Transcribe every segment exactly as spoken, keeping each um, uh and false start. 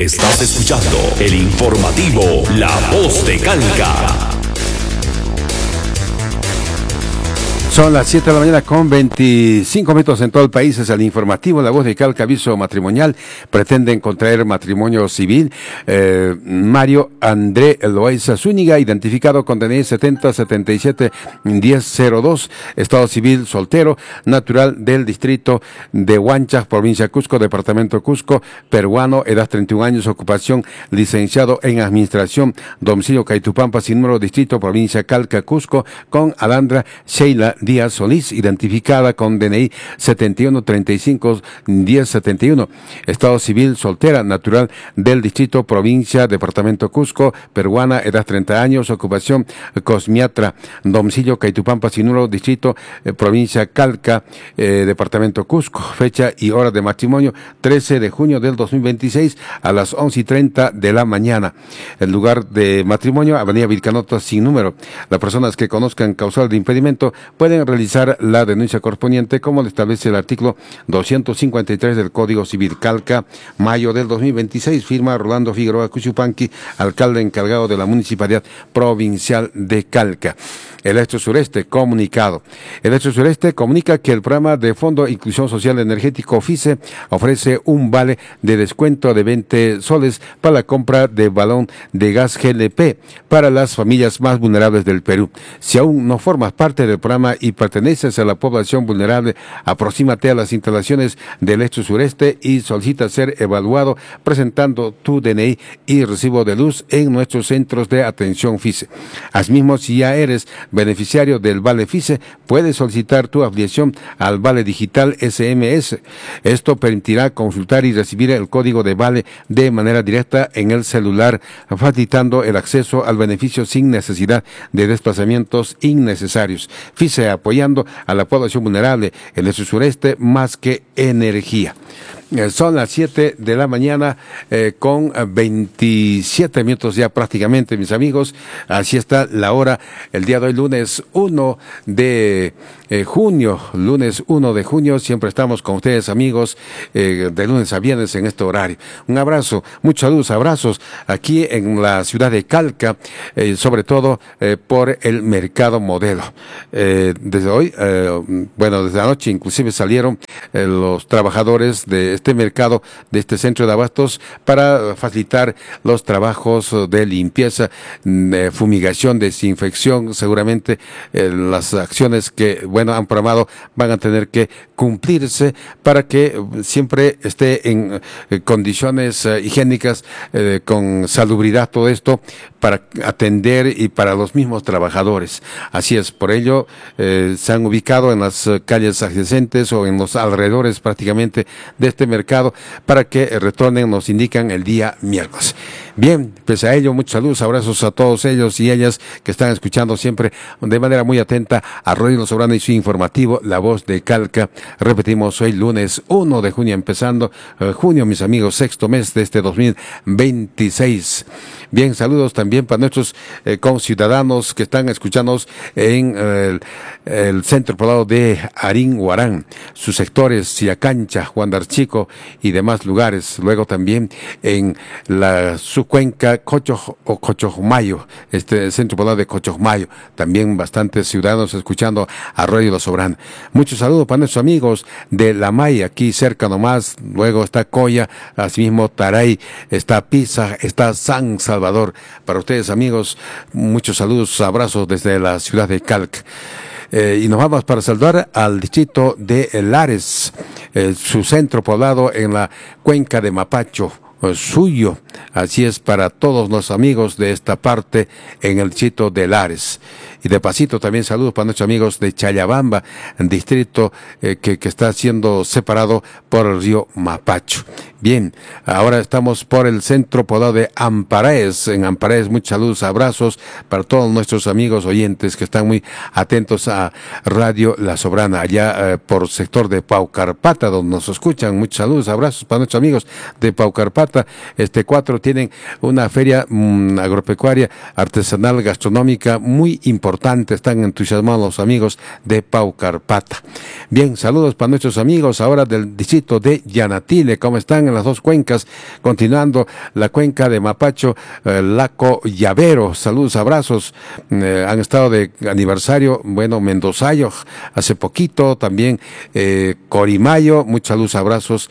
Estás escuchando el informativo La Voz de Calca. Son las siete de la mañana con veinticinco minutos en todo el país. Es el informativo La Voz de Calca, aviso matrimonial. Pretenden contraer matrimonio civil. Eh, Mario André Loaiza Zúñiga, identificado con D N I setenta setenta y siete diez cero dos, estado civil soltero, natural del distrito de Huanchas, provincia de Cusco, departamento Cusco, peruano, edad treinta y un años, ocupación licenciado en administración, domicilio Caitupampa, sin número, distrito, provincia Calca, Cusco, con Alandra Sheila Díaz Solís, identificada con D N I setenta y uno treinta y cinco diez setenta y uno, estado civil soltera, natural del distrito, provincia, departamento Cusco, peruana, edad treinta años, ocupación cosmiatra, domicilio Caitupampa, sin número, distrito, eh, provincia Calca, eh, departamento Cusco, fecha y hora de matrimonio trece de junio del dos mil veintiséis a las once y treinta de la mañana. El lugar de matrimonio, avenida Vilcanota, sin número. Las personas que conozcan causal de impedimento pueden realizar la denuncia correspondiente, como lo establece el artículo doscientos cincuenta y tres del Código Civil. Calca, mayo del dos mil veintiséis, firma Rolando Figueroa Cuchupanqui, alcalde encargado de la Municipalidad Provincial de Calca. El Estro Sureste, comunicado. El Estro Sureste comunica que el programa de Fondo Inclusión Social Energético FICE ofrece un vale de descuento de veinte soles para la compra de balón de gas G L P para las familias más vulnerables del Perú. Si aún no formas parte del programa y perteneces a la población vulnerable, aproxímate a las instalaciones del Estro Sureste y solicita ser evaluado presentando tu D N I y recibo de luz en nuestros centros de atención FICE. Asimismo, si ya eres beneficiario del Vale FICE, puedes solicitar tu afiliación al Vale Digital S M S. Esto permitirá consultar y recibir el código de Vale de manera directa en el celular, facilitando el acceso al beneficio sin necesidad de desplazamientos innecesarios. FICE apoyando a la población vulnerable en el sureste más que energía. Eh, son las siete de la mañana eh, con veintisiete minutos ya prácticamente, mis amigos. Así está la hora el día de hoy, lunes uno de eh, junio, lunes uno de junio. Siempre estamos con ustedes, amigos, eh, de lunes a viernes en este horario. Un abrazo, muchos saludos, abrazos aquí en la ciudad de Calca, eh, sobre todo eh, por el mercado modelo. Eh, desde hoy, eh, bueno, desde anoche inclusive salieron eh, los trabajadores de este mercado, de este centro de abastos, para facilitar los trabajos de limpieza, de fumigación, desinfección. Seguramente eh, las acciones que, bueno, han programado van a tener que cumplirse para que siempre esté en eh, condiciones eh, higiénicas, eh, con salubridad, todo esto, para atender y para los mismos trabajadores. Así es, por ello eh, se han ubicado en las eh, calles adyacentes o en los alrededores prácticamente de este mercado para que eh, retornen, nos indican, el día miércoles. Bien, pese a ello, muchos saludos, abrazos a todos ellos y ellas que están escuchando siempre de manera muy atenta a Rodrigo Sobrano y su informativo La Voz de Calca. Repetimos, hoy lunes uno de junio, empezando eh, junio, mis amigos, sexto mes de este dos mil veintiséis. Bien, saludos también para nuestros eh, conciudadanos que están escuchándonos en eh, el, el centro poblado de Arín Huarán, sus sectores, Siacancha, Juan Darchico y demás lugares. Luego también en la su cuenca Cocho o Cochomayo, este centro poblado de Cochomayo, también bastantes ciudadanos escuchando a Radio La Sobrana. Muchos saludos para nuestros amigos de La Maya, aquí cerca nomás. Luego está Coya, asimismo Taray, está Pisa, está San Salvador. Para ustedes, amigos, muchos saludos, abrazos desde la ciudad de Calca. Eh, y nos vamos para saludar al distrito de Lares, eh, su centro poblado en la cuenca de Mapacho, suyo. Así es, para todos los amigos de esta parte en el distrito de Lares. Y de pasito también saludos para nuestros amigos de Chayabamba, distrito eh, que, que está siendo separado por el río Mapacho. Bien, ahora estamos por el centro poblado de Amparaes. En Amparaes, muchos saludos, abrazos para todos nuestros amigos oyentes que están muy atentos a Radio La Sobrana, allá eh, por sector de Paucarpata, donde nos escuchan. Muchos saludos, abrazos para nuestros amigos de Paucarpata. Paucarpata. Este cuatro tienen una feria mmm, agropecuaria, artesanal, gastronómica muy importante. Están entusiasmados los amigos de Paucarpata. Bien, saludos para nuestros amigos ahora del distrito de Yanatile. ¿Cómo están en las dos cuencas? Continuando la cuenca de Mapacho, eh, Laco Llavero. Saludos, abrazos. Eh, han estado de aniversario, bueno, Mendozayo hace poquito, también eh, Corimayo. Muchos saludos, abrazos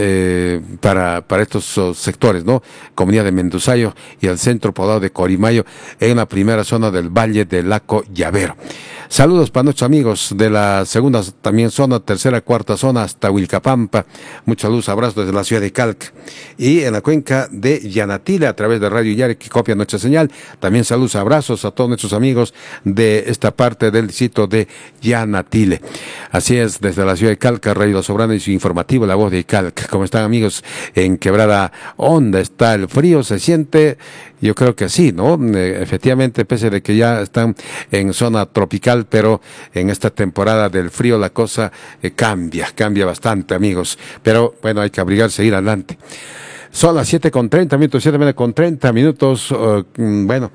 eh, para, para estos uh, sectores, ¿no? Comunidad de Mendozayo y el centro poblado de Corimayo en la primera zona del Valle del Laco Llavero. Saludos para nuestros amigos de la segunda también zona, tercera, cuarta zona, hasta Huilcapampa. Muchos saludos, abrazos desde la ciudad de Calca. Y en la cuenca de Yanatile, a través de Radio Yare, que copia nuestra señal. También saludos, abrazos a todos nuestros amigos de esta parte del distrito de Yanatile. Así es, desde la ciudad de Calca, Radio Sobrana y su informativo, La Voz de Calca. ¿Cómo están, amigos? En Quebrada Honda está el frío, se siente. Yo creo que sí, ¿no? Eh, efectivamente, pese de que ya están en zona tropical, pero en esta temporada del frío la cosa eh, cambia, cambia bastante, amigos. Pero bueno, hay que abrigarse, ir adelante. Son las siete con treinta minutos, siete con treinta minutos, uh, bueno,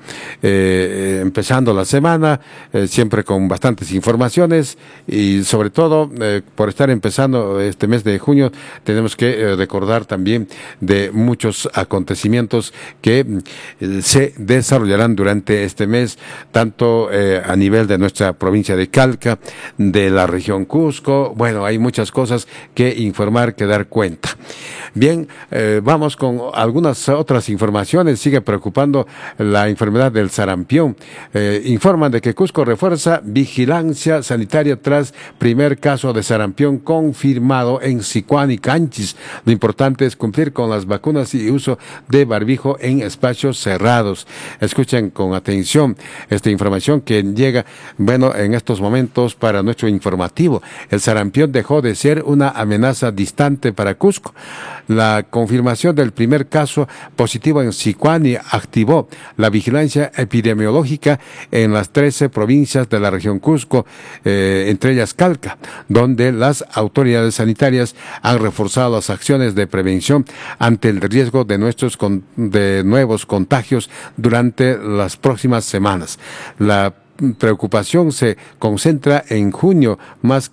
eh, empezando la semana, eh, siempre con bastantes informaciones y sobre todo, eh, por estar empezando este mes de junio, tenemos que eh, recordar también de muchos acontecimientos que eh, se desarrollarán durante este mes, tanto eh, a nivel de nuestra provincia de Calca, de la región Cusco. Bueno, hay muchas cosas que informar, que dar cuenta. Bien, eh, vamos con algunas otras informaciones. Sigue preocupando la enfermedad del sarampión. Eh, informan de que Cusco refuerza vigilancia sanitaria tras primer caso de sarampión confirmado en Sicuán y Canchis. Lo importante es cumplir con las vacunas y uso de barbijo en espacios cerrados. Escuchen con atención esta información que llega, bueno, en estos momentos para nuestro informativo. El sarampión dejó de ser una amenaza distante para Cusco. La confirmación del primer caso positivo en Sicuani activó la vigilancia epidemiológica en las trece provincias de la región Cusco, eh, entre ellas Calca, donde las autoridades sanitarias han reforzado las acciones de prevención ante el riesgo de nuestros con, de nuevos contagios durante las próximas semanas. La preocupación se concentra en junio, más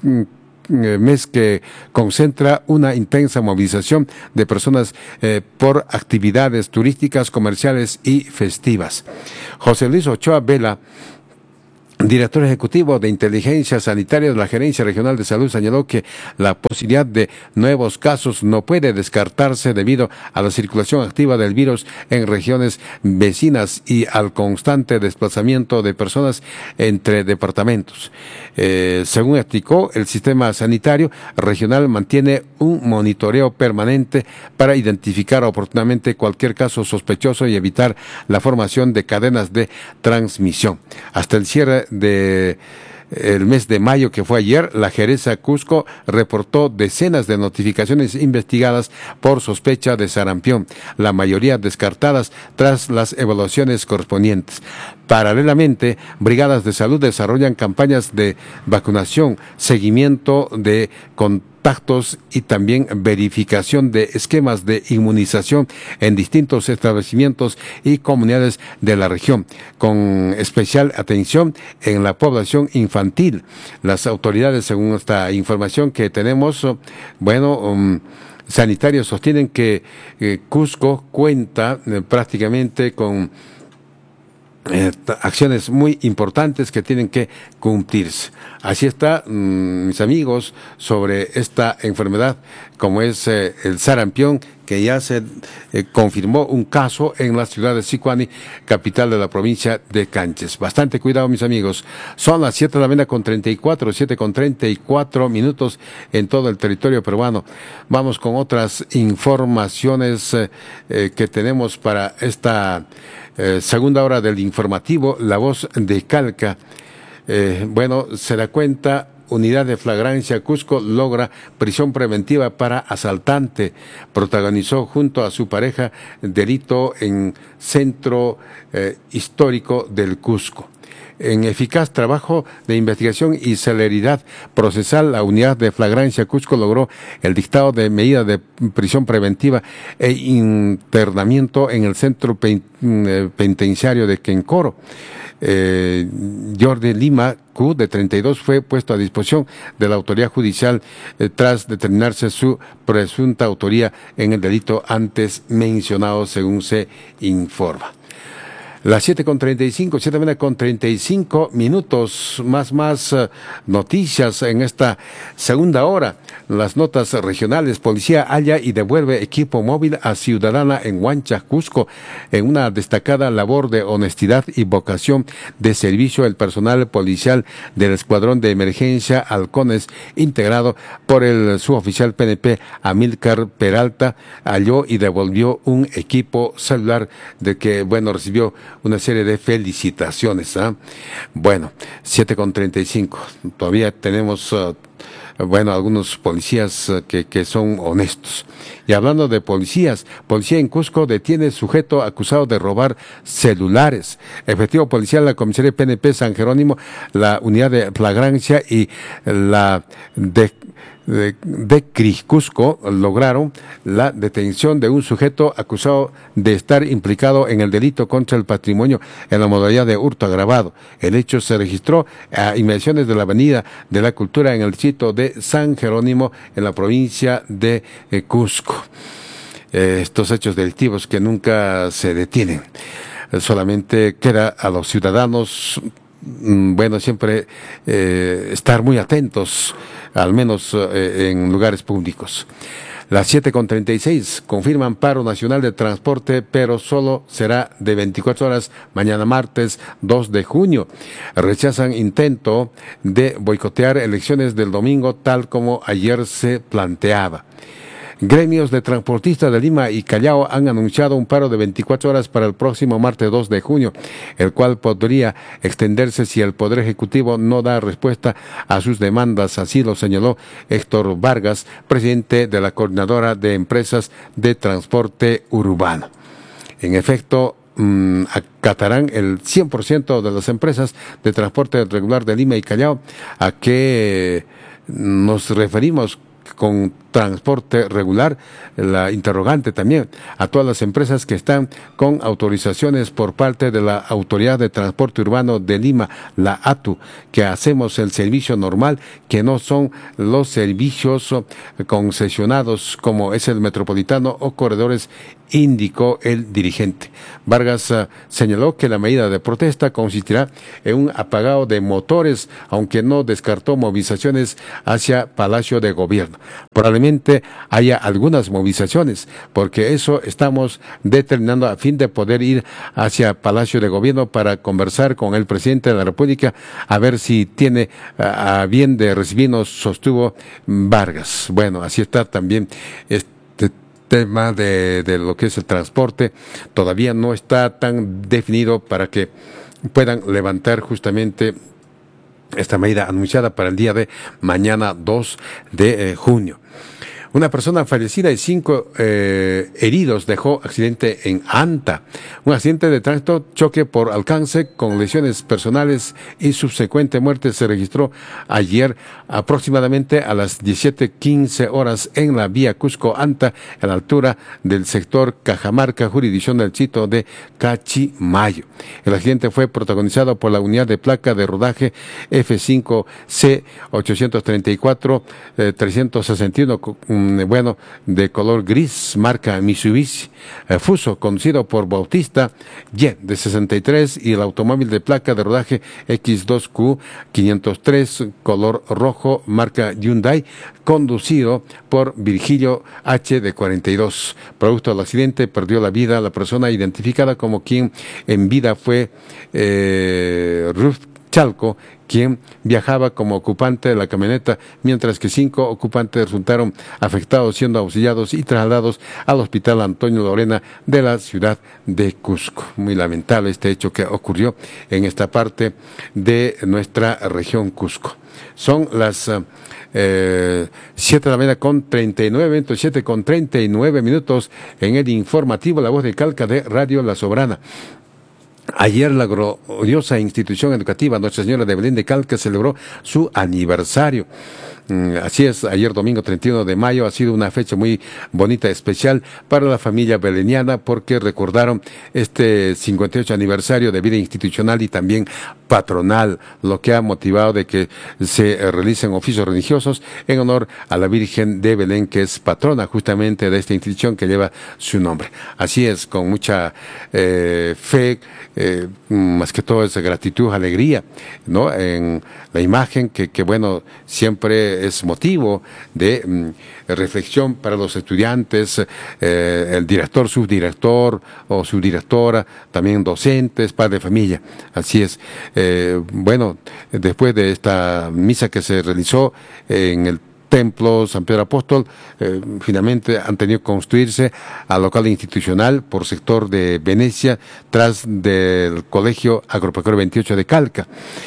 mes que concentra una intensa movilización de personas eh, por actividades turísticas, comerciales y festivas. José Luis Ochoa Vela, director ejecutivo de Inteligencia Sanitaria de la Gerencia Regional de Salud, señaló que la posibilidad de nuevos casos no puede descartarse debido a la circulación activa del virus en regiones vecinas y al constante desplazamiento de personas entre departamentos. Eh, según explicó, el sistema sanitario regional mantiene un monitoreo permanente para identificar oportunamente cualquier caso sospechoso y evitar la formación de cadenas de transmisión. Hasta el cierre de el mes de mayo, que fue ayer, la Geresa Cusco reportó decenas de notificaciones investigadas por sospecha de sarampión, la mayoría descartadas tras las evaluaciones correspondientes. Paralelamente, brigadas de salud desarrollan campañas de vacunación, seguimiento de contactos y también verificación de esquemas de inmunización en distintos establecimientos y comunidades de la región, con especial atención en la población infantil. Las autoridades, según esta información que tenemos, bueno, um, sanitarios sostienen que eh, Cusco cuenta eh, prácticamente con Eh, acciones muy importantes que tienen que cumplirse. Así está, mmm, mis amigos, sobre esta enfermedad como es eh, el sarampión, que ya se eh, confirmó un caso en la ciudad de Sicuani, capital de la provincia de Canches. Bastante cuidado, mis amigos. Son las siete de la mañana con treinta y cuatro, siete con treinta y cuatro minutos en todo el territorio peruano. Vamos con otras informaciones eh, eh, que tenemos para esta Eh, segunda hora del informativo, La Voz de Calca. Eh, bueno, se da cuenta, unidad de flagrancia Cusco logra prisión preventiva para asaltante. Protagonizó junto a su pareja delito en centro eh, histórico del Cusco. En eficaz trabajo de investigación y celeridad procesal, la unidad de flagrancia Cusco logró el dictado de medida de prisión preventiva e internamiento en el centro penitenciario de Quencoro. Eh, Jordi Lima Q, de treinta y dos, fue puesto a disposición de la autoridad judicial eh, tras determinarse su presunta autoría en el delito antes mencionado, según se informa. Las siete con treinta y cinco, siete con treinta y cinco minutos, más, más uh, noticias en esta segunda hora. Las notas regionales: policía halla y devuelve equipo móvil a ciudadana en Huancha, Cusco. En una destacada labor de honestidad y vocación de servicio, el personal policial del Escuadrón de Emergencia Halcones, integrado por el suboficial P N P Amílcar Peralta, halló y devolvió un equipo celular de que, bueno, recibió una serie de felicitaciones. ¿eh? Bueno, siete con treinta y cinco. Todavía tenemos, uh, bueno, algunos policías uh, que, que son honestos. Y hablando de policías, policía en Cusco detiene sujeto acusado de robar celulares. Efectivo policial, la comisaría P N P San Jerónimo, la unidad de flagrancia y la de de, de Cusco lograron la detención de un sujeto acusado de estar implicado en el delito contra el patrimonio en la modalidad de hurto agravado. El hecho se registró a inmediaciones de la Avenida de la Cultura en el distrito de San Jerónimo, en la provincia de eh, Cusco. Eh, estos hechos delictivos que nunca se detienen. Eh, solamente queda a los ciudadanos, mm, bueno, siempre eh, estar muy atentos, al menos eh, en lugares públicos. Las siete con treinta y seis, confirman paro nacional de transporte, pero solo será de veinticuatro horas mañana martes dos de junio. Rechazan intento de boicotear elecciones del domingo tal como ayer se planteaba. Gremios de transportistas de Lima y Callao han anunciado un paro de veinticuatro horas para el próximo martes dos de junio, el cual podría extenderse si el Poder Ejecutivo no da respuesta a sus demandas. Así lo señaló Héctor Vargas, presidente de la Coordinadora de Empresas de Transporte Urbano. En efecto, mmm, acatarán el cien por ciento de las empresas de transporte regular de Lima y Callao. ¿A qué nos referimos con transporte regular? La interrogante también a todas las empresas que están con autorizaciones por parte de la Autoridad de Transporte Urbano de Lima, la A T U, que hacemos el servicio normal, que no son los servicios concesionados como es el metropolitano o corredores, indicó el dirigente. Vargas uh, señaló que la medida de protesta consistirá en un apagado de motores, aunque no descartó movilizaciones hacia Palacio de Gobierno. Probablemente haya algunas movilizaciones, porque eso estamos determinando a fin de poder ir hacia Palacio de Gobierno para conversar con el presidente de la República, a ver si tiene uh, a bien de recibirnos, sostuvo Vargas. Bueno, así está también este tema de, de lo que es el transporte. Todavía no está tan definido para que puedan levantar justamente esta medida anunciada para el día de mañana dos de eh, junio. Una persona fallecida y cinco eh, heridos dejó accidente en Anta. Un accidente de tránsito, choque por alcance con lesiones personales y subsecuente muerte se registró ayer aproximadamente a las diecisiete quince horas en la vía Cusco-Anta, a la altura del sector Cajamarca, jurisdicción del distrito de Cachimayo. El accidente fue protagonizado por la unidad de placa de rodaje F cinco C ochocientos treinta y cuatro trescientos sesenta y uno, bueno, de color gris, marca Mitsubishi eh, Fuso, conducido por Bautista Y, de sesenta y tres, y el automóvil de placa de rodaje X dos Q quinientos tres, color rojo, marca Hyundai, conducido por Virgilio H, de cuarenta y dos. Producto del accidente, perdió la vida la persona identificada como quien en vida fue eh, Ruth Chalco, quien viajaba como ocupante de la camioneta, mientras que cinco ocupantes resultaron afectados, siendo auxiliados y trasladados al Hospital Antonio Lorena de la ciudad de Cusco. Muy lamentable este hecho que ocurrió en esta parte de nuestra región Cusco. Son las eh, siete de la mañana con treinta y nueve minutos, siete con treinta y nueve minutos en el informativo La Voz de Calca de Radio La Soberana. Ayer la gloriosa institución educativa Nuestra Señora de Belén de Calca celebró su aniversario. Así es, ayer domingo treinta y uno de mayo ha sido una fecha muy bonita, especial para la familia beleniana, porque recordaron este cincuenta y ocho aniversario de vida institucional y también patronal, lo que ha motivado de que se realicen oficios religiosos en honor a la Virgen de Belén, que es patrona justamente de esta institución que lleva su nombre. Así es, con mucha eh, fe, eh, más que todo es gratitud, alegría, ¿no? En la imagen que, que bueno, siempre es motivo de mm, reflexión para los estudiantes, eh, el director, subdirector o subdirectora, también docentes, padres de familia. Así es. Eh, bueno, después de esta misa que se realizó en el Templo San Pedro Apóstol, eh, finalmente han tenido que construirse al local institucional por sector de Venecia, tras del Colegio Agropecuario veintiocho de Calca,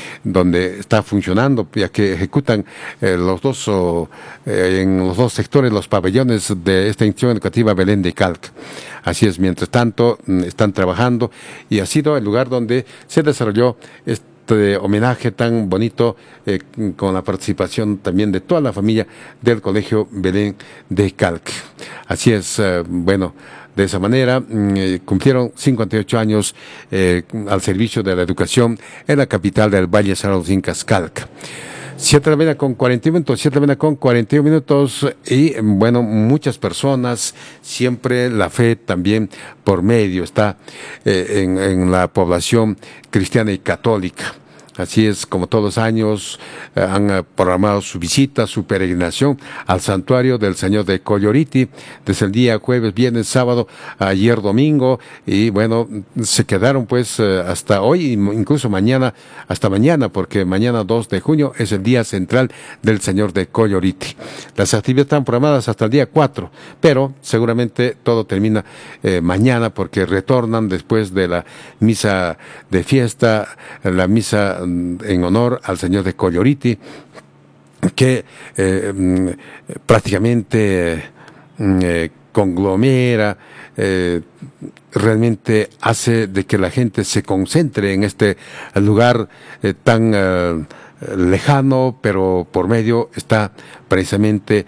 donde está funcionando, ya que ejecutan eh, los dos o, eh, en los dos sectores los pabellones de esta institución educativa Belén de Calca. Así es, mientras tanto están trabajando y ha sido el lugar donde se desarrolló este de homenaje tan bonito, eh, con la participación también de toda la familia del Colegio Belén de Calca. Así es, eh, bueno, de esa manera eh, cumplieron cincuenta y ocho años eh, al servicio de la educación en la capital del Valle Sagrado de los Incas, Calca. Siete de la mañana con cuarenta minutos, siete de la mañana con cuarenta y uno minutos, y bueno, muchas personas, siempre la fe también por medio está eh, en, en la población cristiana y católica. Así es, como todos los años eh, han eh, programado su visita, su peregrinación al santuario del Señor de Colloriti, desde el día jueves, viernes, sábado, ayer domingo, y bueno, se quedaron pues eh, hasta hoy, incluso mañana, hasta mañana, porque mañana dos de junio es el día central del Señor de Colloriti. Las actividades están programadas hasta el día cuatro, pero seguramente todo termina eh, mañana, porque retornan después de la misa de fiesta, la misa en honor al Señor de Colloriti, que eh, prácticamente eh, conglomera, eh, realmente hace de que la gente se concentre en este lugar eh, tan eh, lejano, pero por medio está precisamente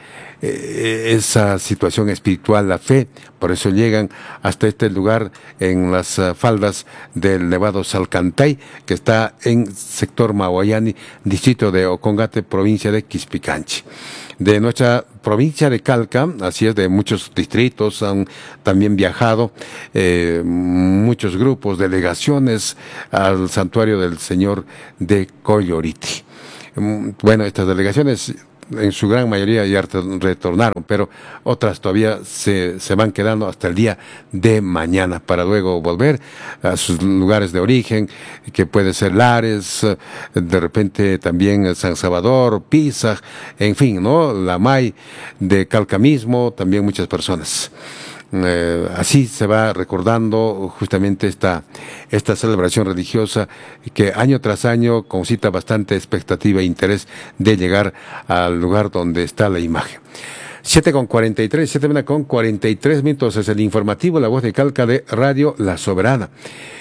eh, esa situación espiritual, la fe. Por eso llegan hasta este lugar en las uh, faldas del Nevado Salcantay, que está en sector Mahuayani, distrito de Ocongate, provincia de Quispicanchi. De nuestra provincia de Calca, así es, de muchos distritos han también viajado eh, muchos grupos, delegaciones al santuario del Señor de Colloriti. Bueno, estas delegaciones en su gran mayoría ya retornaron, pero otras todavía se, se van quedando hasta el día de mañana para luego volver a sus lugares de origen, que puede ser Lares, de repente también San Salvador, Pisa, en fin, ¿no? La May de Calca mismo, también muchas personas. Eh, así se va recordando justamente esta, esta celebración religiosa que año tras año concita bastante expectativa e interés de llegar al lugar donde está la imagen. siete con cuarenta y tres, siete con cuarenta y tres minutos es el informativo, la voz de Calca de Radio La Soberana.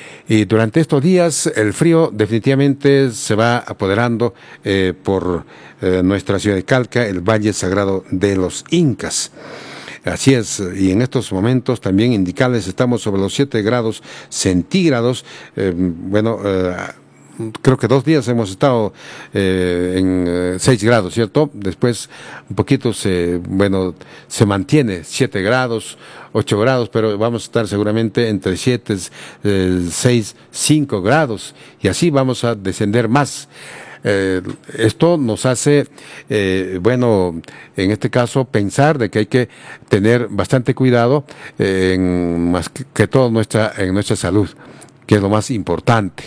Y durante estos días el frío definitivamente se va apoderando eh, por eh, nuestra ciudad de Calca, el Valle Sagrado de los Incas. Así es, y en estos momentos también indicarles, estamos sobre los siete grados centígrados, eh, bueno, eh, creo que dos días hemos estado eh, en eh, seis grados, ¿cierto? Después un poquito se, bueno, se mantiene siete grados, ocho grados, pero vamos a estar seguramente entre siete, eh, seis, cinco grados, y así vamos a descender más. Eh, esto nos hace, eh, bueno, en este caso, pensar de que hay que tener bastante cuidado eh, en, más que, que todo nuestra, en nuestra salud, que es lo más importante.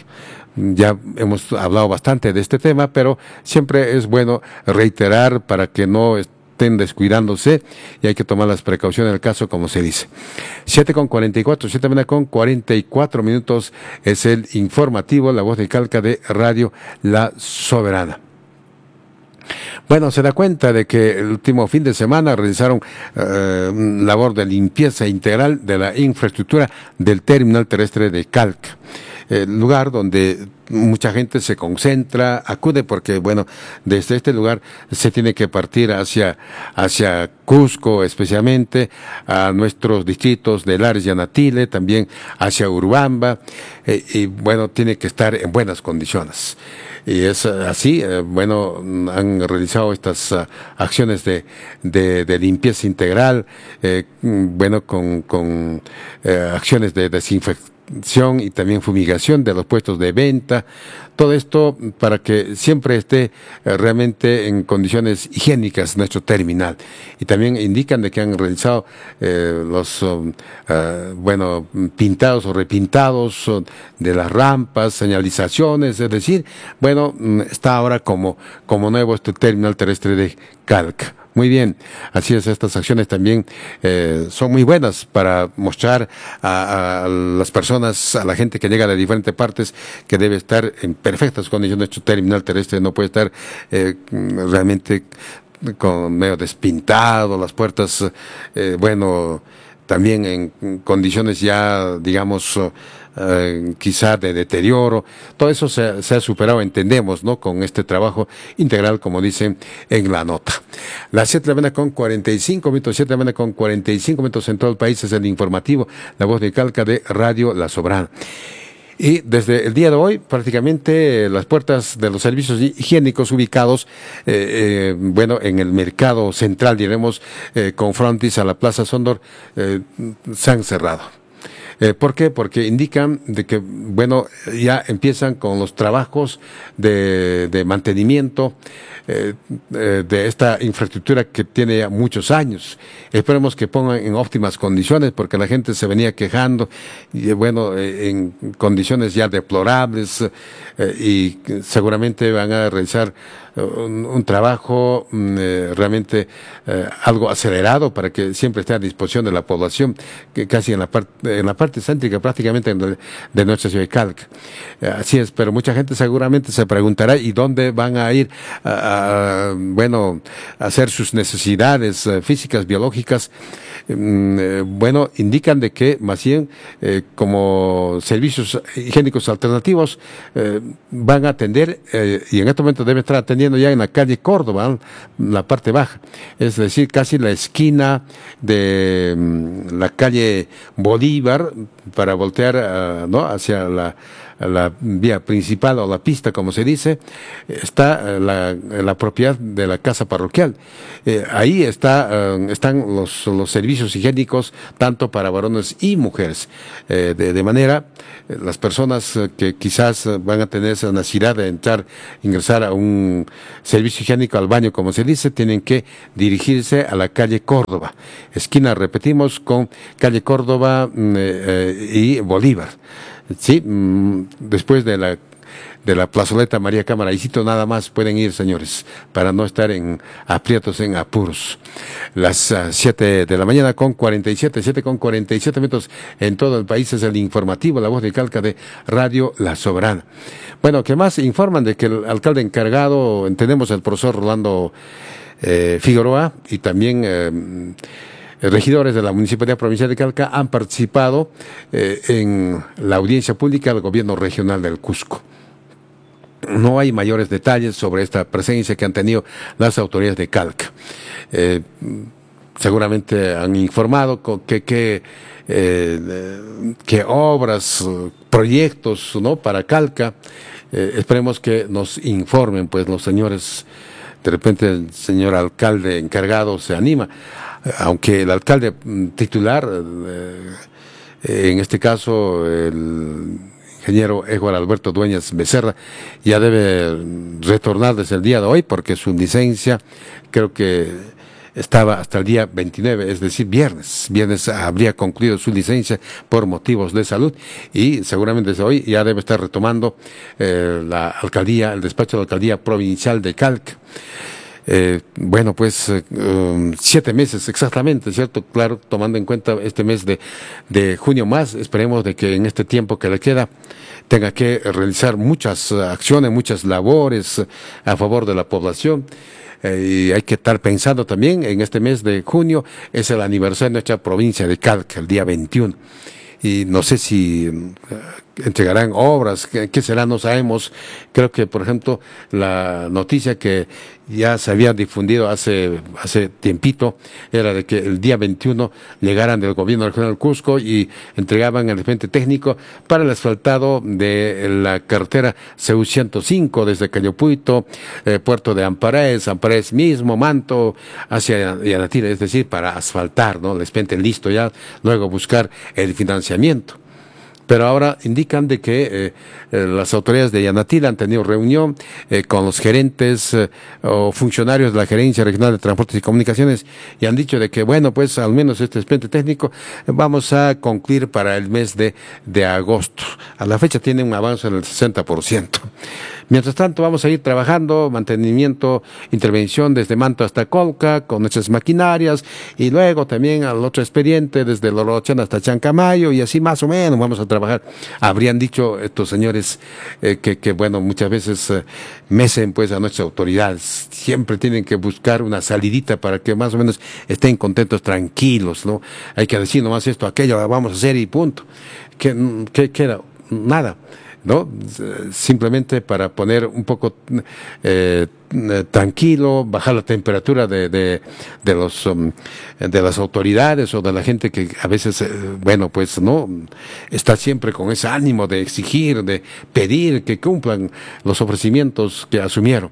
Ya hemos hablado bastante de este tema, pero siempre es bueno reiterar para que no estén descuidándose, y hay que tomar las precauciones del caso, como se dice. siete con cuarenta y cuatro, siete con cuarenta y cuatro minutos es el informativo, la voz de Calca de Radio La Soberana. Bueno, se da cuenta de que el último fin de semana realizaron eh, labor de limpieza integral de la infraestructura del terminal terrestre de Calca. eh, lugar donde mucha gente se concentra, acude porque, bueno, desde este lugar se tiene que partir hacia, hacia Cusco, especialmente a nuestros distritos de Lares y Anatile, también hacia Urubamba, eh, y bueno, tiene que estar en buenas condiciones. Y es así, eh, bueno, han realizado estas uh, acciones de, de, de limpieza integral, eh, bueno, con, con eh, acciones de desinfección y también fumigación de los puestos de venta, todo esto para que siempre esté eh, realmente en condiciones higiénicas nuestro terminal. Y también indican de que han realizado eh, los, um, uh, bueno, pintados o repintados uh, de las rampas, señalizaciones, es decir, bueno, está ahora como, como nuevo este terminal terrestre de Calca. Muy bien, así es, estas acciones también eh, son muy buenas para mostrar a, a las personas, a la gente que llega de diferentes partes, que debe estar en perfectas condiciones. Nuestro terminal terrestre no puede estar eh, realmente con medio despintado, las puertas, eh, bueno, también en condiciones ya, digamos, Uh, quizá de deterioro. Todo eso se, se ha superado, entendemos, ¿no? Con este trabajo integral, como dicen en la nota. Las siete de la mañana con cuarenta y cinco minutos, siete de la mañana con cuarenta y cinco minutos en todo el país, es el informativo, la voz de Calca de Radio La Soberana. Y desde el día de hoy, prácticamente las puertas de los servicios higiénicos ubicados, eh, eh, bueno, en el mercado central, diremos, eh, con frontis a la Plaza Sondor, eh, se han cerrado. Eh, ¿Por qué? Porque indican de que, bueno, ya empiezan con los trabajos de, de mantenimiento eh, eh, de esta infraestructura que tiene ya muchos años. Esperemos que pongan en óptimas condiciones, porque la gente se venía quejando, y bueno, eh, en condiciones ya deplorables, eh, y seguramente van a realizar Un, un trabajo eh, realmente eh, algo acelerado para que siempre esté a disposición de la población, que casi en la parte en la parte céntrica prácticamente de, de nuestra ciudad de Calca. Eh, así es, pero mucha gente seguramente se preguntará ¿y dónde van a ir a, a bueno, a hacer sus necesidades eh, físicas, biológicas? Eh, bueno, indican de que más bien eh, como servicios higiénicos alternativos eh, van a atender eh, y en este momento deben estar atendiendo ya en la calle Córdoba, la parte baja, es decir, casi la esquina de um, la calle Bolívar para voltear uh, ¿no? hacia la, la vía principal o la pista, como se dice, está uh, la, la propiedad de la casa parroquial. Eh, ahí está, uh, están los, los servicios higiénicos tanto para varones y mujeres, eh, de, de manera eh, las personas uh, que quizás uh, van a tener esa necesidad de entrar, ingresar a un servicio higiénico, al baño, como se dice, tienen que dirigirse a la calle Córdoba, esquina, repetimos, con calle Córdoba eh, eh, y Bolívar, sí, mm, después de la de la plazoleta María Cámara, y cito nada más pueden ir, señores, para no estar en aprietos, en apuros. Las uh, siete de la mañana con cuarenta y siete, siete con cuarenta y siete minutos en todo el país, es el informativo, la voz de Calca de Radio La Soberana. Bueno, ¿qué más? Informan de que el alcalde encargado, entendemos el profesor Rolando eh, Figueroa, y también eh, regidores de la Municipalidad Provincial de Calca han participado eh, en la audiencia pública del Gobierno Regional del Cusco. No hay mayores detalles sobre esta presencia que han tenido las autoridades de Calca. Eh, seguramente han informado que, que, eh, que obras, proyectos, ¿no? para Calca. Eh, esperemos que nos informen, pues, los señores. De repente el señor alcalde encargado se anima, aunque el alcalde titular, eh, en este caso el ingeniero Edward Alberto Dueñas Becerra, ya debe retornar desde el día de hoy, porque su licencia creo que estaba hasta el día veintinueve, es decir, viernes. Viernes habría concluido su licencia por motivos de salud, y seguramente desde hoy ya debe estar retomando eh, la alcaldía, el despacho de la alcaldía provincial de Calca. Eh, bueno, pues eh, um, siete meses exactamente, ¿cierto? Claro, tomando en cuenta este mes de, de junio más, esperemos de que en este tiempo que le queda tenga que realizar muchas acciones, muchas labores a favor de la población. Eh, y hay que estar pensando también, en este mes de junio es el aniversario de nuestra provincia de Calca, el día veintiuno. Y no sé si entregarán obras, ¿qué, qué será? No sabemos. Creo que, por ejemplo, la noticia que ya se había difundido hace, hace tiempito, era de que el día veintiuno llegaran del gobierno regional Cusco y entregaban el expediente técnico para el asfaltado de la carretera C U ciento cinco desde Cayopuito, eh, Puerto de Amparaes, Amparaes mismo, Manto, hacia Yanatila, es decir, para asfaltar, ¿no? El expediente listo ya, luego buscar el financiamiento. Pero ahora indican de que eh, eh, las autoridades de Yanatila han tenido reunión eh, con los gerentes eh, o funcionarios de la Gerencia Regional de Transportes y Comunicaciones y han dicho de que, bueno, pues al menos este expediente técnico eh, vamos a concluir para el mes de, de agosto. A la fecha tiene un avance del sesenta por ciento. Mientras tanto, vamos a ir trabajando, mantenimiento, intervención desde Manto hasta Colca, con nuestras maquinarias, y luego también al otro expediente, desde Lorochan hasta Chancamayo, y así más o menos vamos a trabajar. Habrían dicho estos señores eh, que, que, bueno, muchas veces eh, mecen pues a nuestras autoridades. Siempre tienen que buscar una salidita para que más o menos estén contentos, tranquilos, ¿no? Hay que decir nomás esto, aquello, vamos a hacer y punto. ¿Qué, qué queda? Nada. ¿No? Simplemente para poner un poco eh, tranquilo, bajar la temperatura de, de, de los um, de las autoridades o de la gente que a veces, eh, bueno, pues no está siempre con ese ánimo de exigir, de pedir que cumplan los ofrecimientos que asumieron.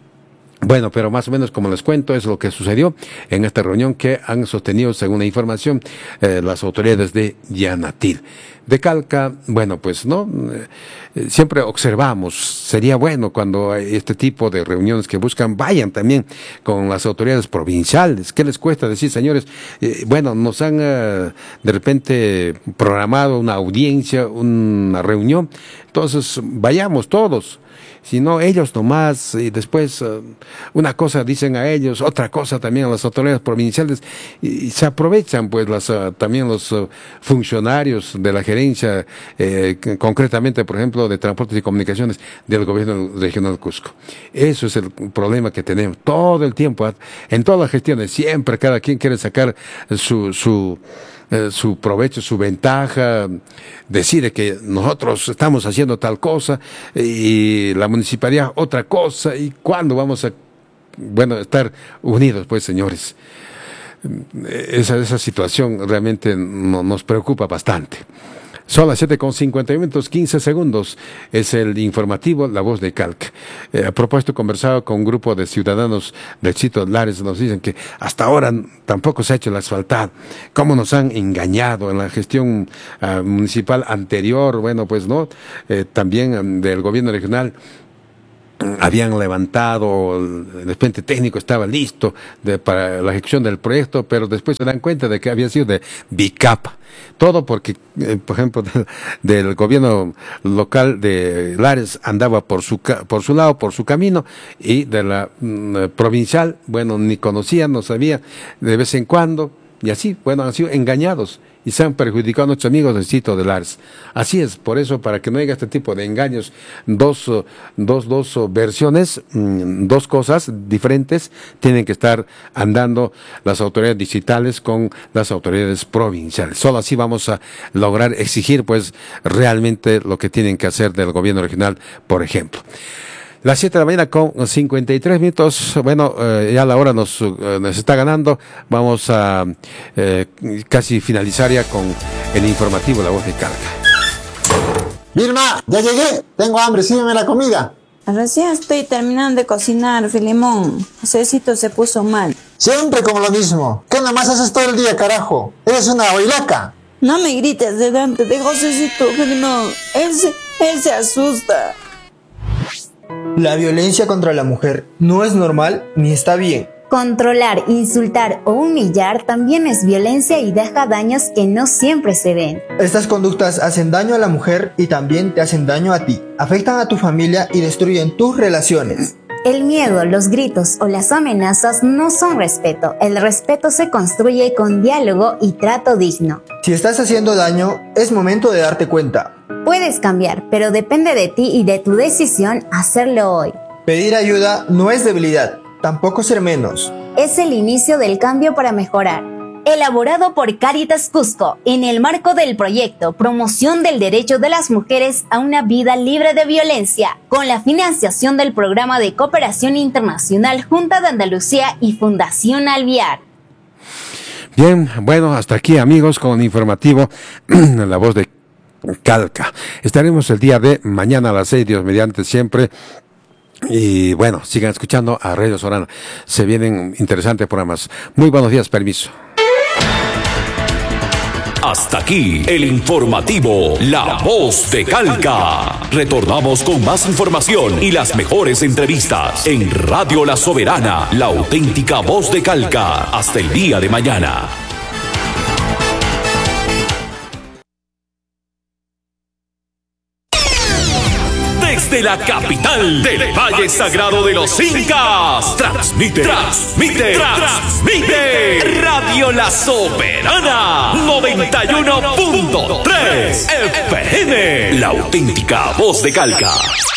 Bueno, pero más o menos como les cuento es lo que sucedió en esta reunión que han sostenido, según la información, eh, las autoridades de Yanatil. De Calca, bueno, pues no, eh, siempre observamos, sería bueno cuando hay este tipo de reuniones que buscan, vayan también con las autoridades provinciales. ¿Qué les cuesta decir, señores? Eh, bueno, nos han eh, de repente programado una audiencia, una reunión, entonces vayamos todos. Si no, ellos nomás, y después uh, una cosa dicen a ellos, otra cosa también a las autoridades provinciales, y, y se aprovechan pues las, uh, también los uh, funcionarios de la gerencia, eh, concretamente, por ejemplo, de Transportes y Comunicaciones del Gobierno Regional Cusco. Eso es el problema que tenemos todo el tiempo, ¿eh? En todas las gestiones, siempre cada quien quiere sacar su... su Eh, su provecho, su ventaja, decide que nosotros estamos haciendo tal cosa y la municipalidad otra cosa, y cuándo vamos a, bueno, estar unidos, pues, señores. Esa, esa situación realmente no, nos preocupa bastante. Son las siete con cincuenta y uno minutos, quince segundos. Es el informativo La Voz de Calca. Eh, a propósito, conversado con un grupo de ciudadanos del sitio de Lares, nos dicen que hasta ahora tampoco se ha hecho el asfaltado. ¿Cómo nos han engañado en la gestión uh, municipal anterior? Bueno, pues no, eh, también um, del gobierno regional. Habían levantado, el expediente técnico estaba listo de, para la ejecución del proyecto, pero después se dan cuenta de que había sido de Bicapa. Todo porque, eh, por ejemplo, de, del gobierno local de Lares andaba por su por su lado, por su camino, y de la mm, provincial, bueno, ni conocían, no sabían, de vez en cuando, y así, bueno, han sido engañados y se han perjudicado a nuestros amigos del sitio de Lares. Así es, por eso, para que no haya este tipo de engaños, dos, dos, dos versiones, dos cosas diferentes, tienen que estar andando las autoridades distritales con las autoridades provinciales. Solo así vamos a lograr exigir, pues, realmente lo que tienen que hacer del gobierno regional, por ejemplo. Las siete de la mañana con cincuenta y tres minutos, bueno, eh, ya la hora nos, eh, nos está ganando, vamos a eh, casi finalizar ya con el informativo La Voz de Calca. Vilma, ya llegué, tengo hambre, sígueme la comida. Recién estoy terminando de cocinar, Filemón. Josecito se puso mal. Siempre como lo mismo, ¿qué nomás haces todo el día, carajo? Eres una oilaca. No me grites delante de Josecito, Filemón, él se, él se asusta. La violencia contra la mujer no es normal ni está bien. Controlar, insultar o humillar también es violencia y deja daños que no siempre se ven. Estas conductas hacen daño a la mujer y también te hacen daño a ti. Afectan a tu familia y destruyen tus relaciones. El miedo, los gritos o las amenazas no son respeto. El respeto se construye con diálogo y trato digno. Si estás haciendo daño, es momento de darte cuenta. Puedes cambiar, pero depende de ti y de tu decisión hacerlo hoy. Pedir ayuda no es debilidad, tampoco ser menos. Es el inicio del cambio para mejorar. elaborado por Cáritas Cusco en el marco del proyecto Promoción del Derecho de las Mujeres a una Vida Libre de Violencia, con la financiación del Programa de Cooperación Internacional Junta de Andalucía y Fundación Alviar. Bien, bueno, hasta aquí amigos con informativo La Voz de Calca. Estaremos el día de mañana a las seis, Dios mediante siempre. Y bueno, sigan escuchando a Radio Sorana. Se vienen interesantes programas. Muy buenos días, permiso. Hasta aquí el informativo La Voz de Calca. Retornamos con más información y las mejores entrevistas en Radio La Soberana, la auténtica voz de Calca. Hasta el día de mañana. Desde la capital del Valle Sagrado de los Incas, transmite, transmite, transmite Radio La Soberana noventa y uno punto tres F M, la auténtica voz de Calca.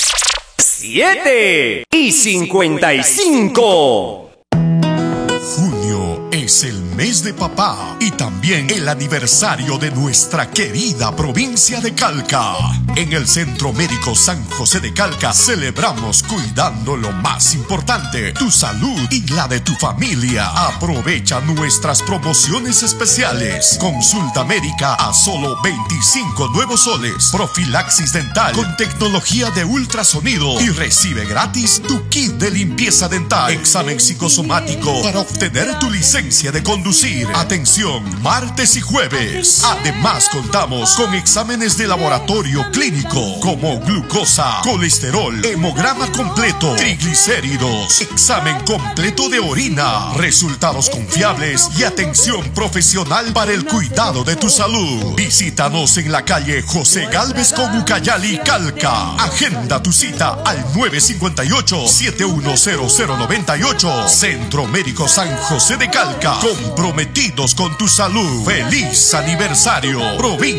Siete y cincuenta y cinco. Junio es el mes de papá y también el aniversario de nuestra querida provincia de Calca. En el Centro Médico San José de Calca celebramos cuidando lo más importante, tu salud y la de tu familia. Aprovecha nuestras promociones especiales. Consulta médica a solo veinticinco nuevos soles. Profilaxis dental con tecnología de ultrasonido y recibe gratis tu kit de limpieza dental. Examen psicosomático para obtener tu licencia de conducir. Atención, martes y jueves. Además contamos con exámenes de laboratorio clínico como glucosa, colesterol, hemograma completo, triglicéridos, examen completo de orina, resultados confiables y atención profesional para el cuidado de tu salud. Visítanos en la calle José Gálvez con Ucayali, Calca. Agenda tu cita al nueve cinco ocho, siete uno cero cero nueve ocho. Centro Médico San José de Calca. Comprometidos con tu salud. ¡Feliz aniversario! Provincia